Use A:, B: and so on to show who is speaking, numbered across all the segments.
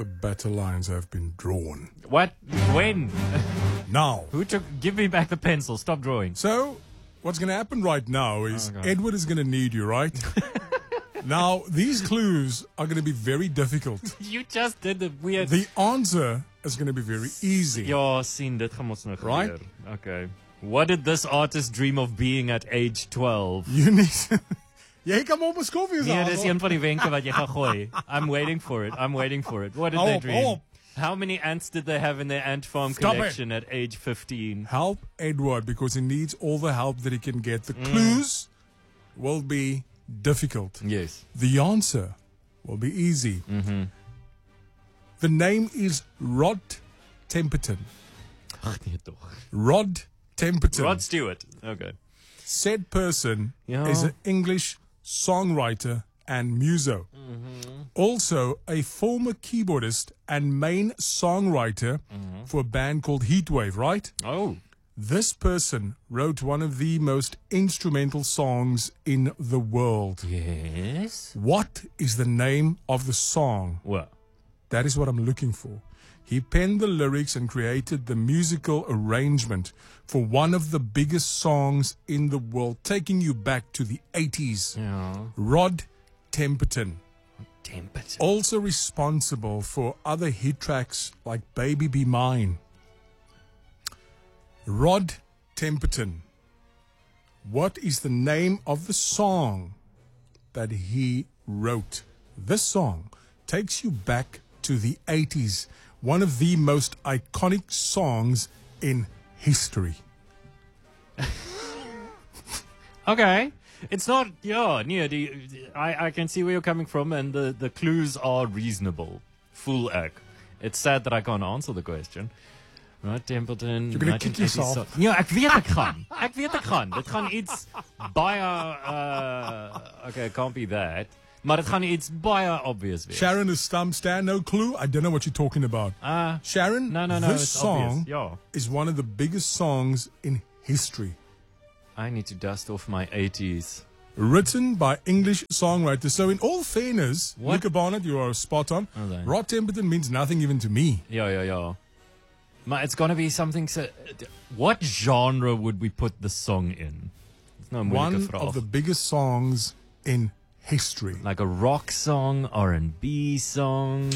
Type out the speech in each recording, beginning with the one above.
A: The battle lines have been drawn.
B: What? When?
A: Now.
B: Give me back the pencil. Stop drawing.
A: So, what's going to happen right now is Edward is going to need you, right? Now, these clues are going to be very difficult.
B: You just did the weird...
A: The answer is going to be very easy.
B: Ja, sien, dit gaan ons nou
A: Right?
B: gebeur. Okay. What did this artist dream of being at age 12?
A: You need... Jy kan hom beskof hier
B: Nee, dis een van die wenke wat jy gaan gooi. I'm waiting for it. What did they dream? How many ants did they have in their ant farm collection at age 15?
A: Help Edward, because he needs all the help that he can get. The clues will be difficult.
B: Yes.
A: The answer will be easy. The name is Rod Temperton.
B: Ag nee toch.
A: Rod Temperton.
B: Rod Stewart. Okay.
A: Said person
B: Ja.
A: is an English songwriter and muso. Also a former keyboardist and main songwriter for a band called Heatwave, right?
B: Oh.
A: This person wrote one of the most instrumental songs in the world.
B: Yes.
A: What is the name of the song?
B: What?
A: That is what I'm looking for. He penned the lyrics and created the musical arrangement for one of the biggest songs in the world, taking you back to the 80s.
B: Ja.
A: Rod Temperton.
B: Temperton.
A: Also responsible for other hit tracks like Baby Be Mine. Rod Temperton. What is the name of the song that he wrote? This song takes you back to the 80s. One of the most iconic songs in history.
B: Okay. It's not, I can see where you're coming from, and the clues are reasonable. Full act. It's sad that I can't answer the question. Right, Templeton.
A: You're going to kick yourself.
B: Ja, ek weet ek gaan. Dit gaan iets baie, okay, it can't be that. Maar dit gaan iets baie obvious wees.
A: Sharon is stumped. Stan, no clue. I don't know what you're talking about. Sharon,
B: No,
A: this
B: it's
A: song
B: obvious. Yeah.
A: is one of the biggest songs in history.
B: I need to dust off my 80s.
A: Written by English songwriters. So in all fairness,
B: What?
A: Luca Barnett, you are spot on.
B: Okay.
A: Rod Temperton means nothing even to me.
B: Ja. Maar it's gonna be something so... What genre would we put the song in? It's no moeilike
A: One
B: vraag.
A: of the biggest songs in history.
B: Like a rock song, R&B song,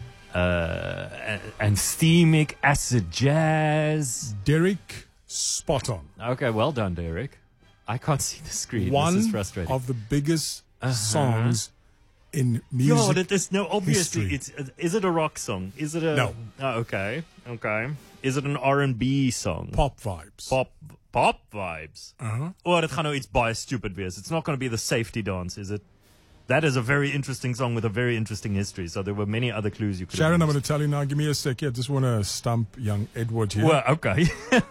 B: anthemic, acid jazz.
A: Derek, spot on.
B: Okay, well done, Derek. I can't see the screen.
A: One
B: This is frustrating.
A: of the biggest songs in music.
B: Yeah, that is no obviously.
A: history.
B: Is it a rock song? Is it a
A: No.
B: Oh, okay. Is it an R&B song?
A: Pop vibes.
B: Pop vibes.
A: Uh-huh.
B: Oh, dit gaan nou iets baie stupid wees. It's not going to be the safety dance, is it? That is a very interesting song with a very interesting history. So there were many other clues you could.
A: Sharon, I'm
B: have
A: going to tell you now. Give me a sec. I just want to stump young Edward here.
B: Well, okay.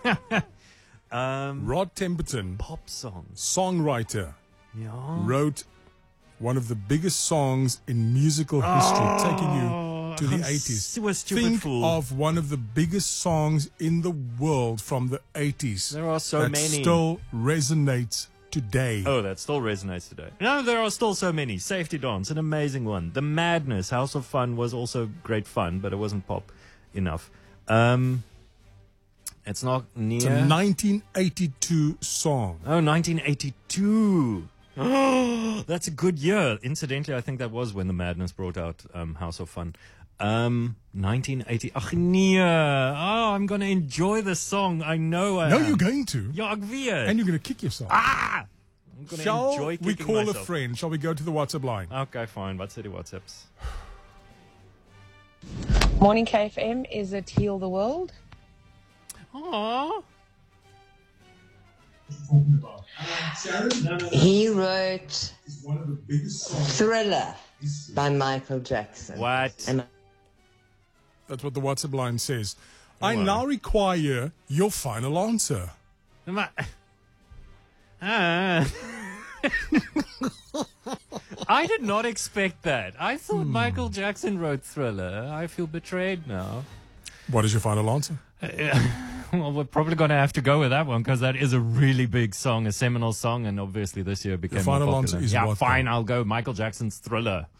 A: Rod Temperton,
B: Pop song.
A: songwriter,
B: Yeah.
A: wrote one of the biggest songs in musical history, taking you to the 80s.
B: So a stupid
A: Think
B: fool.
A: of one of the biggest songs in the world from the 80s.
B: There are so
A: that
B: many.
A: still resonates today.
B: Oh, that still resonates today. No, there are still so many. Safety Dance, an amazing one. The Madness, House of Fun was also great fun, but it wasn't pop enough. It's not near.
A: It's a 1982 song.
B: Oh, 1982. Oh, that's a good year. Incidentally, I think that was when The Madness brought out House of Fun. 1980. Ach nee. Oh, I'm going to enjoy this song. I know I
A: No,
B: am.
A: you're going to.
B: Ja, ek weet.
A: And you're going to kick yourself.
B: I'm going to
A: Shall
B: enjoy
A: we
B: kicking
A: call
B: myself.
A: a friend? Shall we go to the WhatsApp line?
B: Okay, fine. Wat sê die WhatsApps?
C: Morning KFM, is it Heal the World?
B: Aww.
D: He wrote Thriller by Michael Jackson.
B: What?
D: And
A: That's what the WhatsApp line says. I
B: Wow.
A: now require your final answer.
B: I did not expect that. I thought Michael Jackson wrote Thriller. I feel betrayed now.
A: What is your final answer?
B: Well, we're probably going to have to go with that one because that is a really big song, a seminal song, and obviously this year it became
A: Your final
B: more
A: answer
B: popular.
A: is
B: yeah,
A: what,
B: fine,
A: then?
B: I'll go Michael Jackson's Thriller.